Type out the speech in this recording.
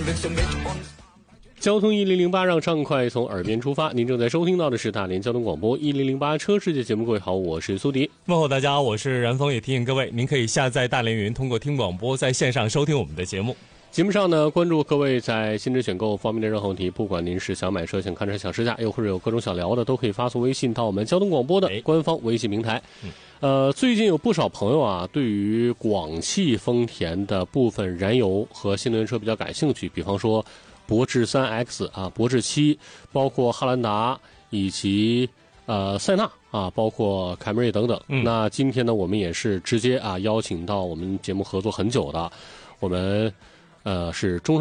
交通1008，让畅快从耳边出发。您正在收听到的是大连交通广播1008车世界节目。各位好，我是苏迪。 问候大家，我是然峰。也提醒各位，您可以下载大连云，通过听广播在线上收听我们的节目。 节目上呢，关注各位在新车选购方面的任何问题，不管您是想买车、想看车、想试驾，又或者有各种想聊的，都可以发送微信到我们交通广播的官方微信平台。最近有不少朋友啊，对于广汽丰田的部分燃油和新能源车比较感兴趣，比方说博智 3X 啊，博智7，包括汉兰达以及塞纳啊，包括凯美瑞等等。那今天呢，我们也是直接啊邀请到我们节目合作很久的，我们是中